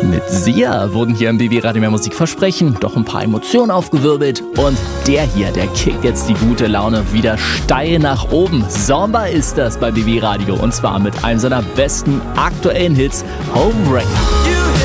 Mit Sia wurden hier im BB Radio mehr Musik versprechen, doch ein paar Emotionen aufgewirbelt. Und der hier, der kickt jetzt die gute Laune wieder steil nach oben. Zomba ist das bei BB Radio und zwar mit einem seiner besten aktuellen Hits, Homebreaker.